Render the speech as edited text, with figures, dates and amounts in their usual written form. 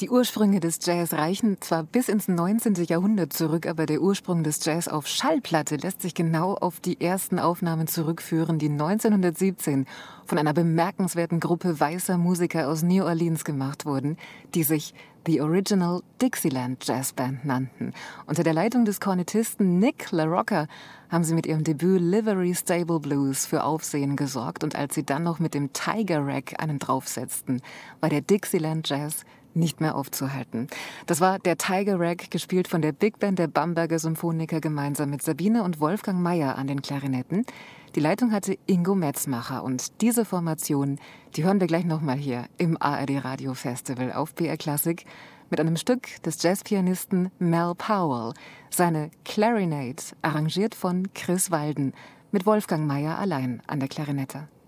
Die Ursprünge des Jazz reichen zwar bis ins 19. Jahrhundert zurück, aber der Ursprung des Jazz auf Schallplatte lässt sich genau auf die ersten Aufnahmen zurückführen, die 1917 von einer bemerkenswerten Gruppe weißer Musiker aus New Orleans gemacht wurden, die sich The Original Dixieland Jazz Band nannten. Unter der Leitung des Kornettisten Nick LaRocca haben sie mit ihrem Debüt Livery Stable Blues für Aufsehen gesorgt, und als sie dann noch mit dem Tiger Rag einen draufsetzten, war der Dixieland Jazz nicht mehr aufzuhalten. Das war der Tiger Rag, gespielt von der Big Band der Bamberger Symphoniker gemeinsam mit Sabine und Wolfgang Mayer an den Klarinetten. Die Leitung hatte Ingo Metzmacher, und diese Formation, die hören wir gleich nochmal hier im ARD Radio Festival auf BR Classic mit einem Stück des Jazzpianisten Mel Powell, seine Clarinet, arrangiert von Chris Walden, mit Wolfgang Mayer allein an der Klarinette.